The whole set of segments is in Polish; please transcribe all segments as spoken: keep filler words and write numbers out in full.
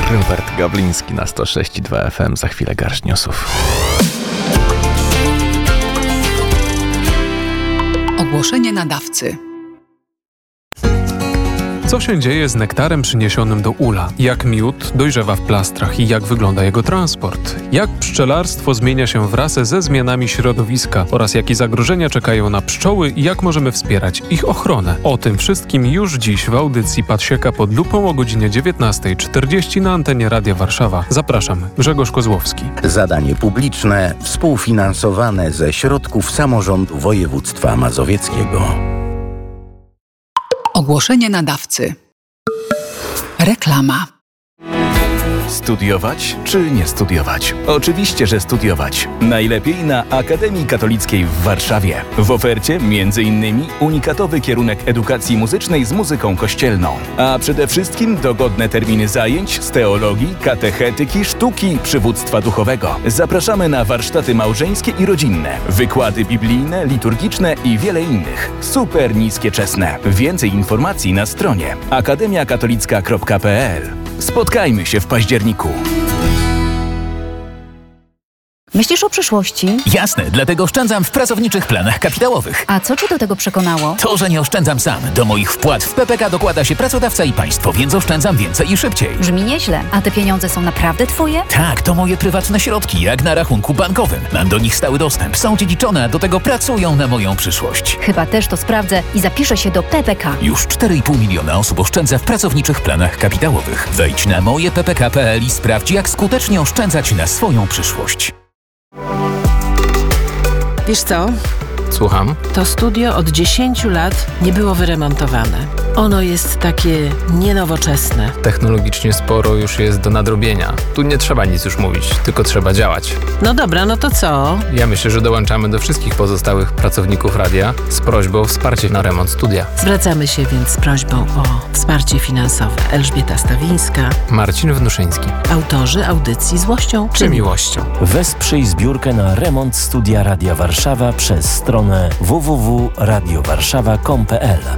Robert Gawliński na sto sześć i dwa F M. Za chwilę garść newsów. Ogłoszenie nadawcy. Co się dzieje z nektarem przyniesionym do ula? Jak miód dojrzewa w plastrach i jak wygląda jego transport? Jak pszczelarstwo zmienia się wraz ze zmianami środowiska oraz jakie zagrożenia czekają na pszczoły i jak możemy wspierać ich ochronę? O tym wszystkim już dziś w audycji Pasieka pod lupą o godzinie dziewiętnasta czterdzieści na antenie Radia Warszawa. Zapraszam, Grzegorz Kozłowski. Zadanie publiczne współfinansowane ze środków samorządu województwa mazowieckiego. Ogłoszenie nadawcy. Reklama. Studiować czy nie studiować? Oczywiście, że studiować. Najlepiej na Akademii Katolickiej w Warszawie. W ofercie między innymi unikatowy kierunek edukacji muzycznej z muzyką kościelną. A przede wszystkim dogodne terminy zajęć z teologii, katechetyki, sztuki, przywództwa duchowego. Zapraszamy na warsztaty małżeńskie i rodzinne, wykłady biblijne, liturgiczne i wiele innych. Super niskie czesne. Więcej informacji na stronie akademia katolicka kropka p l. Spotkajmy się w październiku. Myślisz o przyszłości? Jasne, dlatego oszczędzam w pracowniczych planach kapitałowych. A co cię do tego przekonało? To, że nie oszczędzam sam. Do moich wpłat w P P K dokłada się pracodawca i państwo, więc oszczędzam więcej i szybciej. Brzmi nieźle. A te pieniądze są naprawdę twoje? Tak, to moje prywatne środki, jak na rachunku bankowym. Mam do nich stały dostęp, są dziedziczone, a do tego pracują na moją przyszłość. Chyba też to sprawdzę i zapiszę się do P P K. Już cztery i pół miliona osób oszczędza w pracowniczych planach kapitałowych. Wejdź na moje p p k kropka p l i sprawdź, jak skutecznie oszczędzać na swoją przyszłość. Wiesz co? Słucham? To studio od dziesięciu lat nie było wyremontowane. Ono jest takie nienowoczesne. Technologicznie sporo już jest do nadrobienia. Tu nie trzeba nic już mówić, tylko trzeba działać. No dobra, no to co? Ja myślę, że dołączamy do wszystkich pozostałych pracowników radia z prośbą o wsparcie na remont studia. Zwracamy się więc z prośbą o wsparcie finansowe. Elżbieta Stawińska, Marcin Wnuszyński. autorzy audycji Złością Czy miłością? Wesprzyj zbiórkę na remont studia Radia Warszawa przez stronę w w w kropka radio warszawa kropka com kropka p l.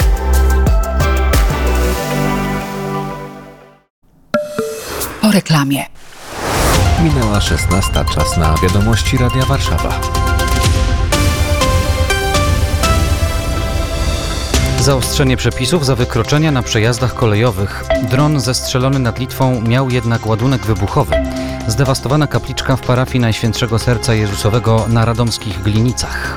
Po reklamie. Minęła szesnasta, czas na wiadomości Radia Warszawa. Zaostrzenie przepisów za wykroczenia na przejazdach kolejowych. Dron zestrzelony nad Litwą miał jednak ładunek wybuchowy. Zdewastowana kapliczka w parafii Najświętszego Serca Jezusowego na radomskich Glinicach.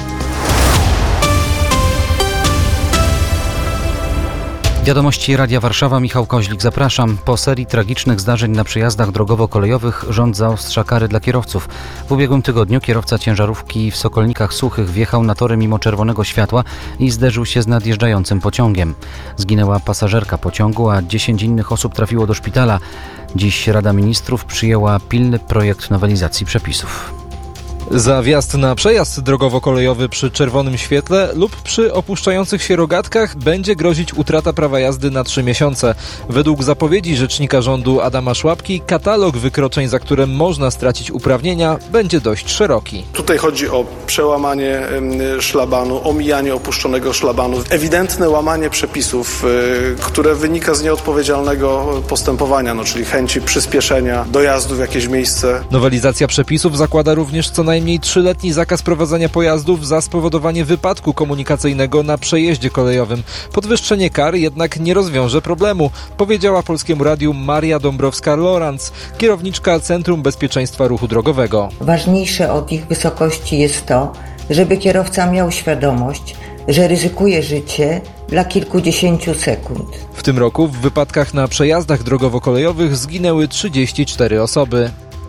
Wiadomości Radia Warszawa, Michał Koźlik, zapraszam. Po serii tragicznych zdarzeń na przejazdach drogowo-kolejowych rząd zaostrza kary dla kierowców. W ubiegłym tygodniu kierowca ciężarówki w Sokolnikach Suchych wjechał na tory mimo czerwonego światła i zderzył się z nadjeżdżającym pociągiem. Zginęła pasażerka pociągu, a dziesięć innych osób trafiło do szpitala. Dziś Rada Ministrów przyjęła pilny projekt nowelizacji przepisów. Za wjazd na przejazd drogowo-kolejowy przy czerwonym świetle lub przy opuszczających się rogatkach będzie grozić utrata prawa jazdy na trzy miesiące. Według zapowiedzi rzecznika rządu Adama Szłapki katalog wykroczeń, za które można stracić uprawnienia, będzie dość szeroki. Tutaj chodzi o przełamanie szlabanu, omijanie opuszczonego szlabanu, ewidentne łamanie przepisów, które wynika z nieodpowiedzialnego postępowania, no, czyli chęci przyspieszenia dojazdu w jakieś miejsce. Nowelizacja przepisów zakłada również co najmniej trzyletni zakaz prowadzenia pojazdów za spowodowanie wypadku komunikacyjnego na przejeździe kolejowym. Podwyższenie kar jednak nie rozwiąże problemu, powiedziała Polskiemu Radiu Maria Dąbrowska-Lorenz, kierowniczka Centrum Bezpieczeństwa Ruchu Drogowego. Ważniejsze od ich wysokości jest to, żeby kierowca miał świadomość, że ryzykuje życie dla kilkudziesięciu sekund. W tym roku w wypadkach na przejazdach drogowo-kolejowych zginęły trzydzieści cztery osoby.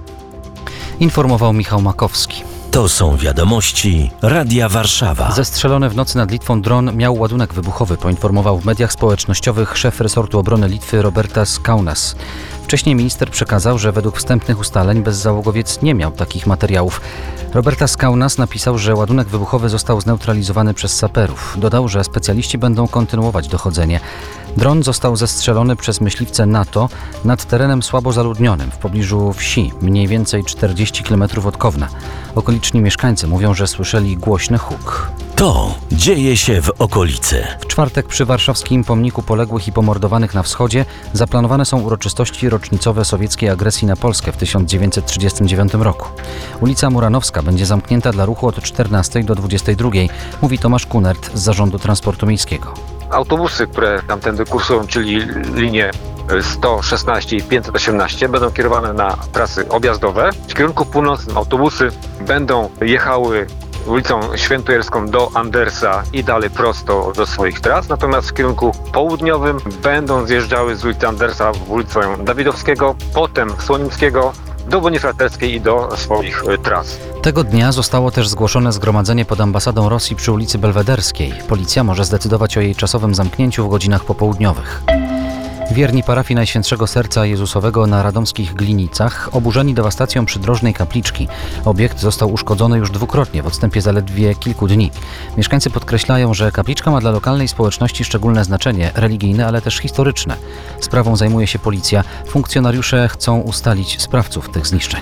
Informował Michał Makowski. To są wiadomości Radia Warszawa. Zestrzelony w nocy nad Litwą dron miał ładunek wybuchowy, poinformował w mediach społecznościowych szef resortu obrony Litwy Robertas Kaunas. Wcześniej minister przekazał, że według wstępnych ustaleń bezzałogowiec nie miał takich materiałów. Robertas Kaunas napisał, że ładunek wybuchowy został zneutralizowany przez saperów. Dodał, że specjaliści będą kontynuować dochodzenie. Dron został zestrzelony przez myśliwce NATO nad terenem słabo zaludnionym w pobliżu wsi, mniej więcej czterdzieści kilometrów od Kowna. Okoliczni mieszkańcy mówią, że słyszeli głośny huk. To dzieje się w okolicy. W czwartek przy warszawskim pomniku poległych i pomordowanych na wschodzie zaplanowane są uroczystości rocznicowe sowieckiej agresji na Polskę w tysiąc dziewięćset trzydziestym dziewiątym roku. Ulica Muranowska będzie zamknięta dla ruchu od czternastej do dwudziestej drugiej, mówi Tomasz Kunert z Zarządu Transportu Miejskiego. Autobusy, które tamtędy kursują, czyli linie sto szesnaście i pięćset osiemnaście, będą kierowane na trasy objazdowe. W kierunku północnym autobusy będą jechały ulicą Świętojerską do Andersa i dalej prosto do swoich tras, natomiast w kierunku południowym będą zjeżdżały z ulicy Andersa w ulicę Dawidowskiego, potem Słonimskiego do Bonifraterskiej i do swoich tras. Tego dnia zostało też zgłoszone zgromadzenie pod ambasadą Rosji przy ulicy Belwederskiej. Policja może zdecydować o jej czasowym zamknięciu w godzinach popołudniowych. Wierni parafii Najświętszego Serca Jezusowego na radomskich Glinicach oburzeni dewastacją przydrożnej kapliczki. Obiekt został uszkodzony już dwukrotnie w odstępie zaledwie kilku dni. Mieszkańcy podkreślają, że kapliczka ma dla lokalnej społeczności szczególne znaczenie religijne, ale też historyczne. Sprawą zajmuje się policja. Funkcjonariusze chcą ustalić sprawców tych zniszczeń.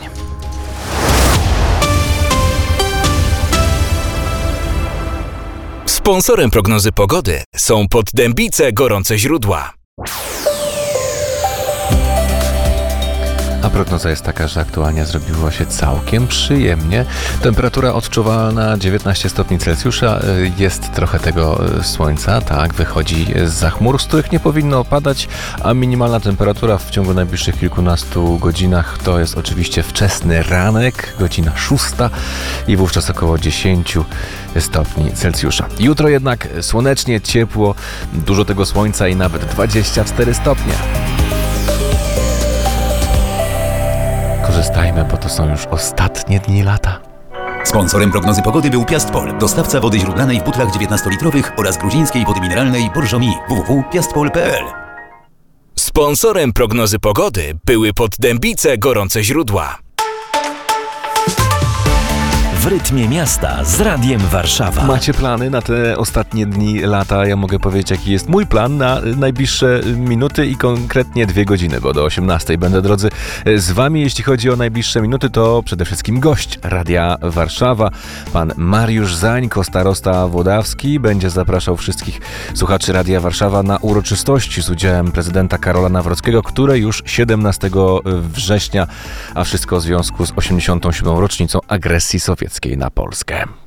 Sponsorem prognozy pogody są Poddębice Gorące Źródła. A prognoza jest taka, że aktualnie zrobiło się całkiem przyjemnie. Temperatura odczuwalna dziewiętnaście stopni Celsjusza. Jest trochę tego słońca, tak, wychodzi zza chmur, z których nie powinno opadać, a minimalna temperatura w ciągu najbliższych kilkunastu godzinach to jest oczywiście wczesny ranek, godzina szósta i wówczas około dziesięć stopni Celsjusza. Jutro jednak słonecznie, ciepło, dużo tego słońca i nawet dwadzieścia cztery stopnie. Korzystajmy, bo to są już ostatnie dni lata. Sponsorem prognozy pogody był Piastpol, dostawca wody źródlanej w butlach dziewiętnastolitrowych oraz gruzińskiej wody mineralnej Bourgogne. w w w kropka piastpol kropka p l. Sponsorem prognozy pogody były Poddębice Gorące Źródła. W rytmie miasta z Radiem Warszawa. Macie plany na te ostatnie dni lata? Ja mogę powiedzieć, jaki jest mój plan na najbliższe minuty i konkretnie dwie godziny, bo do osiemnastej będę, drodzy, z wami. Jeśli chodzi o najbliższe minuty, to przede wszystkim gość Radia Warszawa, pan Mariusz Zańko, starosta włodawski, będzie zapraszał wszystkich słuchaczy Radia Warszawa na uroczystości z udziałem prezydenta Karola Nawrockiego, które już siedemnastego września, a wszystko w związku z osiemdziesiątą siódmą rocznicą agresji sowieckiej na Polskę.